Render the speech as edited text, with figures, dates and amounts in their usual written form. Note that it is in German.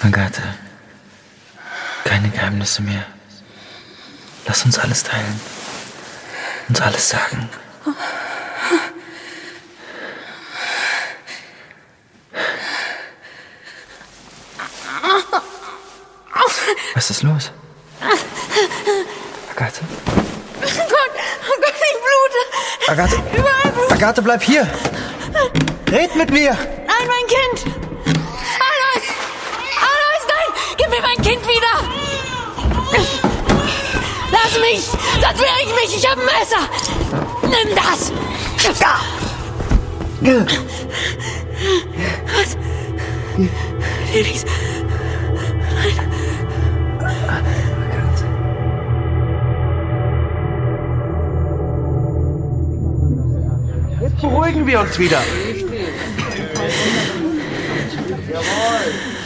Agathe, keine Geheimnisse mehr. Lass uns alles teilen. Uns alles sagen. Was ist los? Agathe? Oh Gott, ich blute. Agathe, Überall Blut. Agathe, bleib hier. Red mit mir. Nein, mein Kind. Alois! Alois, nein! Gib mir mein Kind wieder! Lass mich! Sonst wehre ich mich! Ich habe ein Messer! Nimm das! Was? Felix. Jetzt beruhigen wir uns wieder. Jawohl.